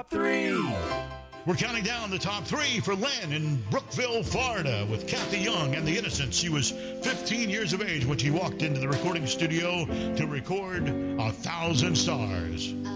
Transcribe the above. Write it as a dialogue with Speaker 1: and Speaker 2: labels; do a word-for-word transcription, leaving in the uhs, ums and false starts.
Speaker 1: top three.
Speaker 2: We're counting down the top three for Len in Brookville, Florida, with Kathy Young and the Innocents. She was fifteen years of age when she walked into the recording studio to record A Thousand Stars.